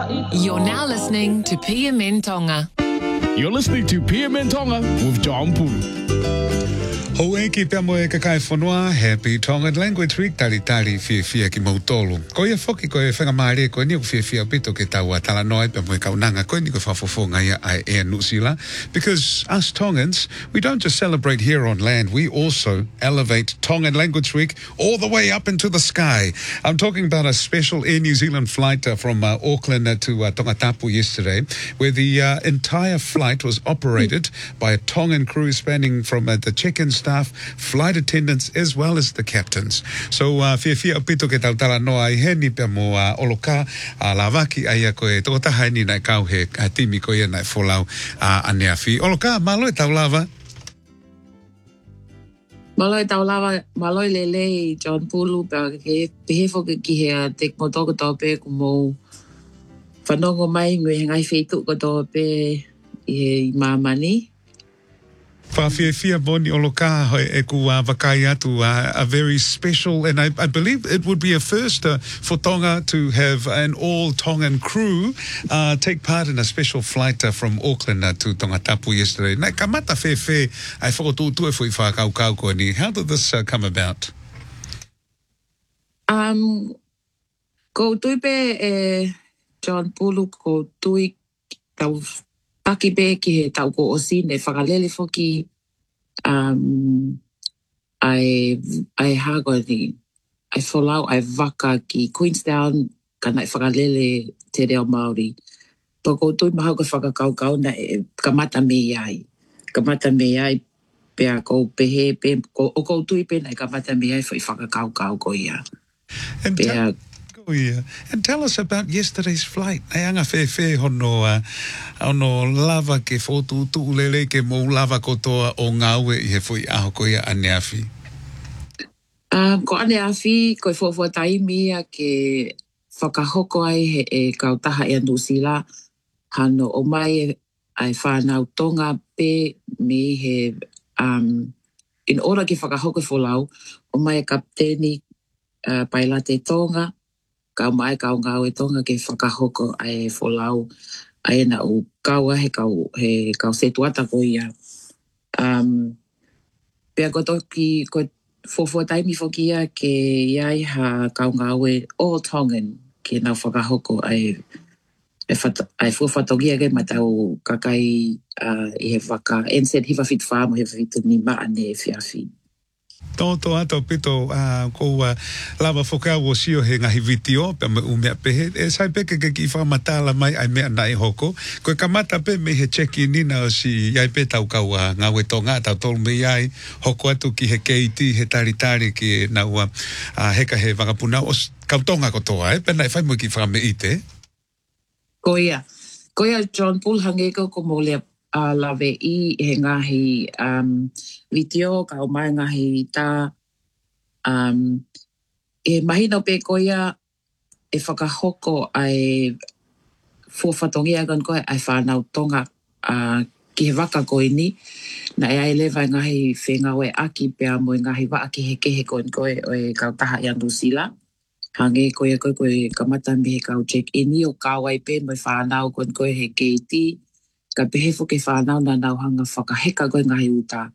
You're now listening to PMN Tonga. You're listening to PMN Tonga with John Pulu. Hoi ki pia moe kakai whanua, Happy Tongan Language Week, tari fia ki mautolu. Ko ia whoki ko e whenga maare, ko ni o fia pito ke taua tala noe, pia moe kaunanga, ko ni ko whafofonga ia ai ea nusila. Because us Tongans, we don't just celebrate here on land, we also elevate Tongan Language Week all the way up into the sky. I'm talking about a special Air New Zealand flight from Auckland to Tongatapu yesterday, where the entire flight was operated by a Tongan crew spanning from the check-in staff, flight attendants, as well as the captains. So, fia pito ke tautala noa I heni pia mo oloka lavaki ai ko e toko taha ni nai kau he timi ko ia nai folau aneafi. Oloka, malo e taulava? Malo e taulava, malo e lele John Pulu, pia ke pehefo ke ki hea tek mo toko tope kumo whanongo mai ngui ngai whetu ko tope I mamani. Fia boni oloka hoi e ku wakai atu a very special, and I believe it would be a first for Tonga to have an all-Tongan crew take part in a special flight from Auckland to Tongatapu yesterday. Nai kamata fe ai whakotūtua fui whakau ko ni. How did this come about? Ko tui pe John Pulu ko tui tau paki pe ki he tau ko osi ne whakalele foki ai hago ni ai wholau ai waka ki Queenstown ka nai whakalele te reo Māori. Toko tui maha ko whakakau na kamata me ai. Kamata me ai pea ko pehe pe o ko tui pe nai kamata me ai whai whakakau ko ia. Pea And tell us about yesterday's flight. Ai anga fe hono lava ke fotu lele ke mo lava kotoa o ngawe I he fui aho ko ia aneafi. Ko aneafi ko fofo taimi ke whakahoko ai he e kautaha e Nusila hano o mai ai whanau tonga pe me he in ora ki whakahoko folau o mai kapteni pailate tonga ka mai ka ngau e tonga ke whakahoko ai folau ai na o kaua he kau setuata ko ia. Pea ko toki ko fofo taimi foki ia ke iai ha kau ngau e all Tongan ke na whakahoko ai fuwhatogia ke matau kakai I he whaka enset hiwa fit whāmo he fitu ni maa ne whiawhi. Toto ato pito ko lava whakau o sio he ngahi vitio pe me umea pehe e sai peke ke ki whamatala mai ai mea nai hoko koe kamata pe me he cheki nina o si iai pe tau kau ngawe tonga tau tolu me iai hoko atu ki he keiti he taritari ki na ua heka he wangapuna o kautonga kotoa pe nai whai mo ki whame ite Koia John Paul hangeko ko mo lea lawe I he ngahi vitio ka o mai ngahi ta e mahino pe koia e whakahoko ai fuwhatongia gan koe ai whanau tonga ki he waka koe ni na e ai lewa ngahi whengawe aki pea mo ngahi wa aki he kehe koe o e kautaha I Nusila hange koe kamata me he kau check ini o kawai pe mo whanau koe he keiti ka pehefo ke whanau na nauhanga whakaheka koe ngahi uta.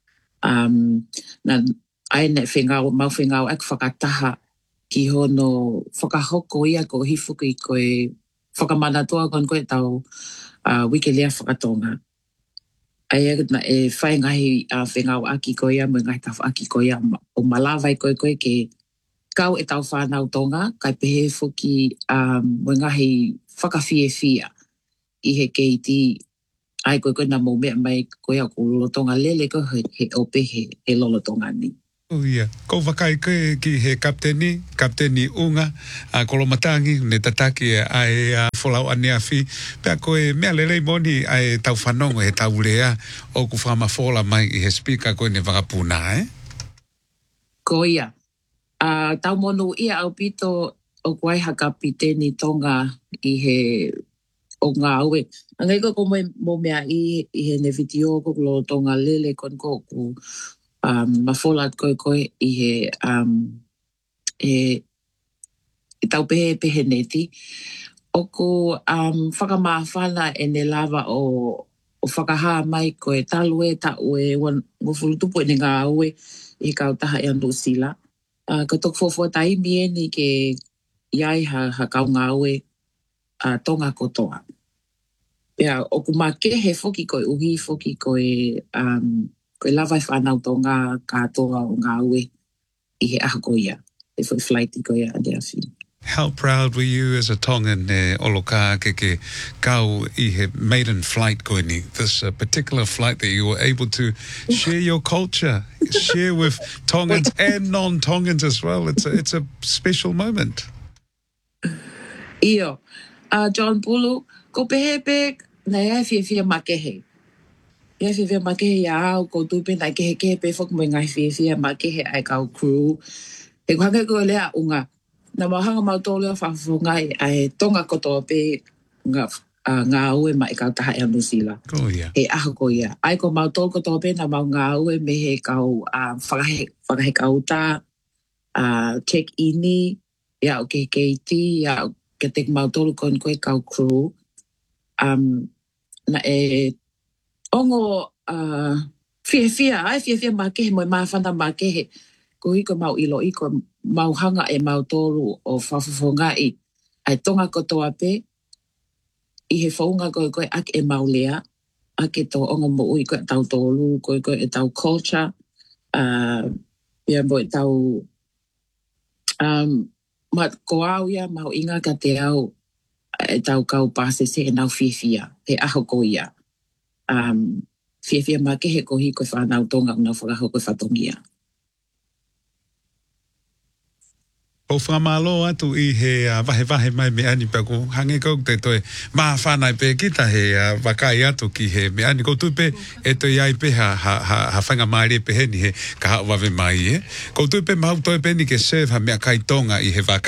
Na ai ne mau whengau ek whakataha ki hono whakahoko ia ko hifu ki koe whakamanatua koe tau wiki lea whakatonga. Ai na e whai ngahi whengau aki koe ia mo ngahi tau aki koe ia o malawai koe ke kau e tau whanau tonga kai pehefo ki mo ngahi whakawhiewhia I he keiti ai koe na mo mea mai koe a ko lolotonga lele ko he ope he lolotonga ni. Ia, ko wakai koe ki he kapteni unga, kolomatangi, ne tataki ai wholau aneafi, pea koe mea lelei moni ai tau whanongo he tau lea o ku whama whola mai I he speaker koe ne wakapuna, Ko ia. Tau monu ia au pito o kuai hakapiteni tonga I he o ngā aue. Angai ko mo mea I he ne vitio ko lo tonga lele kon ko ku mafolat koe I he tau pehe neti. Oko whakamawhana e ne lava o whakaha mai koe talue ta ue ngofulutupu e ngā aue I kautaha e New Zealand. Ka tok fofo tai mie ni ke iai ha kau ngā aue tonga kotoa. Pea oku makehe foki koe uhi foki koe lava whanau tonga katoa o ngā aue I he aha koia. E foi flight I koia a dea fi. How proud were you as a Tongan oloka ke kau I he maiden flight koe ni? This particular flight that you were able to share your culture, share with Tongans and non-Tongans as well. It's a special moment. Io. John Pulu, ko pehepe na ia fia makehe. Ia fia makehe ia au ko tupe na kehe pe fok mo ngai fia makehe ai kau crew. E kuhanga ko lea unga. Na mahanga mautole o whawhungai ai tonga kotoa pe ngā aue mai kau taha e New Zealand. Oh, yeah. E aha ko ia. Ai ko mautole kotoa pe na mau ngā aue me he kau whakahe kau ta, check-ini, ia o ke keiti, ia o ke tek mautole kon koe kau crew. Na e ongo fia makehe mo mawhana makehe. Ko hiko mau ilo iko mau hanga e mau tolu o whawhawhongai ai tonga kotoa pe I he whaunga koe ake e mau lea ake tō ongo mo ui koe tau tolu koe e tau culture pia mo e tau ko au ia mau inga ka te au e tau kau pāse se e nau fia he aho ko ia fia ma ke he ko hiko whanau tonga unau whakaho koe whatongia. O whamalo atu I he wahe mai me ani pa ko hange kau te toi maa whanai pe kita he wakai atu ki he me ani ko tupe e toi ai pe ha whanga maari pe he ni he ka hao wawe mai he. Ko tupe mahau toi pe ni ke serve ha mea kai tonga I he waka.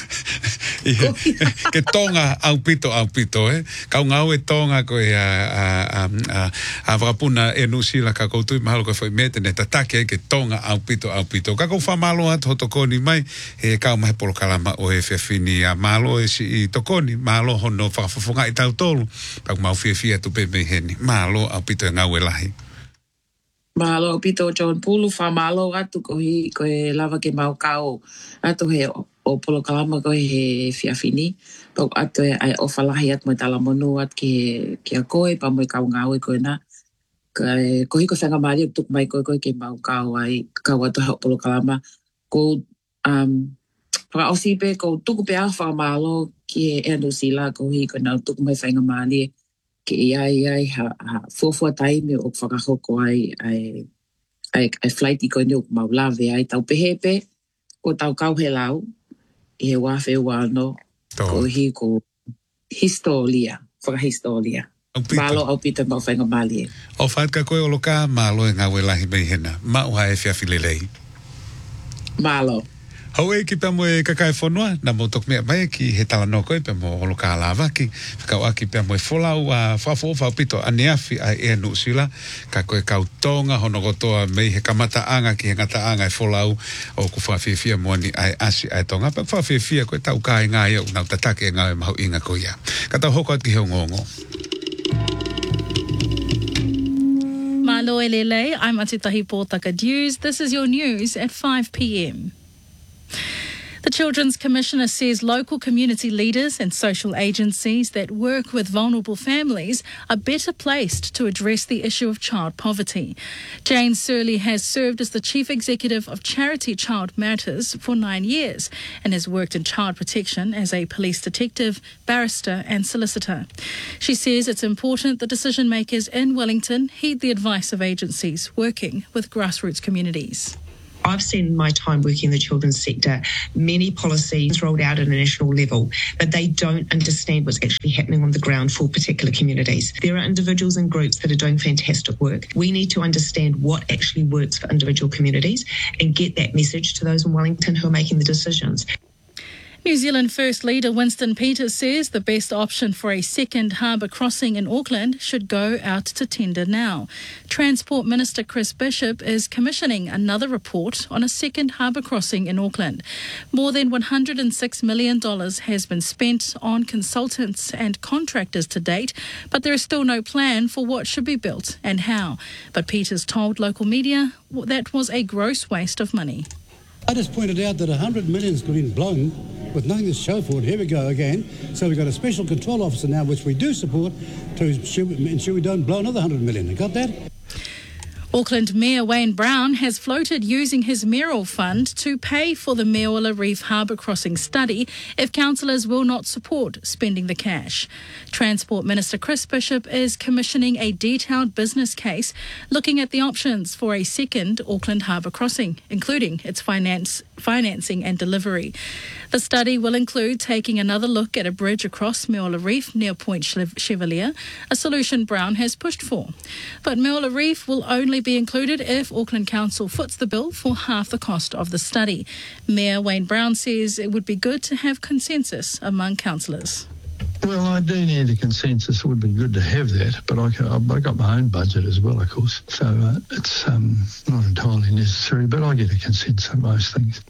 Ke tonga au pito he. Kau ngau e tonga ko e a wakapuna e nusila ka ko tupe mahalo ko whai metene ta take ke tonga au pito. Ka ko whamalo atu hotokoni mai he kau mahe polo kalama o e whiawhini a malo e si I tokoni, malo hono whakawhawhunga I tau tolu, pau mau whiawhia tu pe mei heni, malo au pito e ngau e lahi. Malo au pito John Pulu, wha malo atu ko e lava ke mau kau, atu he o polo kalama ko he whiawhini, pau atu e ai ofa lahi atu mo tala monu at ki a koe, pau mo kau ngau e koe na, ko hiko whanga maari tuk mai koe ke mau kau ai, kau atu hao polo kalama, ko Whakaosi pe ko tuku pe a whakamalo ki e New Zealand ko hi ko nau tuku mai whainga maani ki iai ha fuafua taime o whakahoko ai flighti ko ni o mau lawe ai tau pehepe ko tau kau he lau I he wafe wano ko hi ko whakahistoria. Malo au pita mau whainga maali. O whatka koe o loka malo e ngawe lahi mei hena. Mauha e whiawhilelei. Malo. Hau e ki pia mo e kakai whanua, na mo tok mea mai ki he tala noko e pia mo holo ka lava ki, whakau aki pia mo e wholau a whawhau pito ane awhi a e New Zealand, ka koe kau tonga hono kotoa mei he kamata anga ki he ngata anga e wholau o ku whawhiawhia mo ni ai asi ai tonga, pa whawhiawhia koe tau kai ngā iau, nau tatake e ngā e mahu inga ko ia. Ka tau hoko at ki heo ngongo. Malo e lele, I'm Atutahi Pōtaka News. This is your news at 5 p.m. The Children's Commissioner says local community leaders and social agencies that work with vulnerable families are better placed to address the issue of child poverty. Jane Surley has served as the Chief Executive of Charity Child Matters for 9 years and has worked in child protection as a police detective, barrister and solicitor. She says it's important that decision makers in Wellington heed the advice of agencies working with grassroots communities. I've seen in my time working in the children's sector many policies rolled out at a national level, but they don't understand what's actually happening on the ground for particular communities. There are individuals and groups that are doing fantastic work. We need to understand what actually works for individual communities and get that message to those in Wellington who are making the decisions. New Zealand First Leader Winston Peters says the best option for a second harbour crossing in Auckland should go out to tender now. Transport Minister Chris Bishop is commissioning another report on a second harbour crossing in Auckland. More than $106 million has been spent on consultants and contractors to date, but there is still no plan for what should be built and how. But Peters told local media that was a gross waste of money. I just pointed out that $100 million's been blown with nothing to show for it. Here we go again. So we've got a special control officer now, which we do support, to ensure we don't blow another $100 million. You got that? Auckland Mayor Wayne Brown has floated using his mayoral fund to pay for the Meola Reef Harbour Crossing study if councillors will not support spending the cash. Transport Minister Chris Bishop is commissioning a detailed business case looking at the options for a second Auckland Harbour Crossing, including its financing and delivery. The study will include taking another look at a bridge across Meola Reef near Point Chevalier, a solution Brown has pushed for. But Meola Reef will only be included if Auckland Council foots the bill for half the cost of the study. Mayor Wayne Brown says it would be good to have consensus among councillors. Well, I do need a consensus. It would be good to have that, but I got my own budget as well, of course, so it's not entirely necessary, but I get a consensus on most things.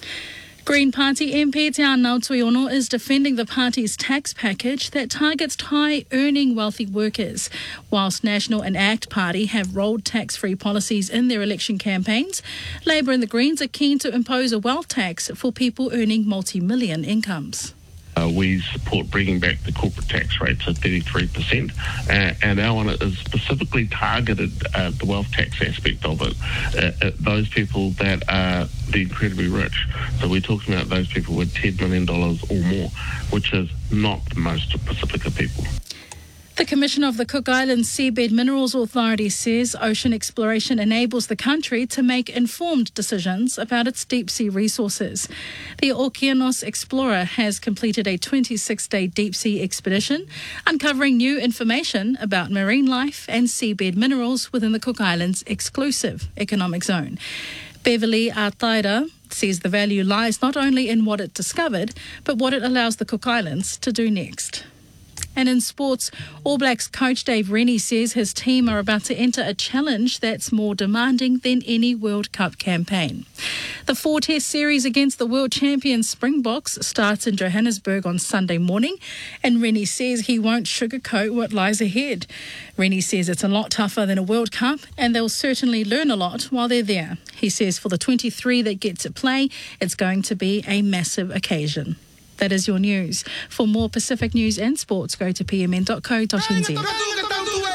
Green Party MP Te Anau Tuiono is defending the party's tax package that targets high-earning wealthy workers. Whilst National and ACT Party have rolled tax-free policies in their election campaigns, Labour and the Greens are keen to impose a wealth tax for people earning multi-million incomes. We support bringing back the corporate tax rate to 33%, and our one is specifically targeted the wealth tax aspect of it, those people that are the incredibly rich. So we're talking about those people with $10 million or more, which is not most Pacifica people. The Commissioner of the Cook Islands Seabed Minerals Authority says ocean exploration enables the country to make informed decisions about its deep-sea resources. The Okeanos Explorer has completed a 26-day deep-sea expedition, uncovering new information about marine life and seabed minerals within the Cook Islands exclusive economic zone. Beverly Artaira says the value lies not only in what it discovered, but what it allows the Cook Islands to do next. And in sports, All Blacks coach Dave Rennie says his team are about to enter a challenge that's more demanding than any World Cup campaign. The 4-test series against the world champion Springboks starts in Johannesburg on Sunday morning, and Rennie says he won't sugarcoat what lies ahead. Rennie says it's a lot tougher than a World Cup, and they'll certainly learn a lot while they're there. He says for the 23 that get to play, it's going to be a massive occasion. That is your news. For more Pacific news and sports, go to pmn.co.nz.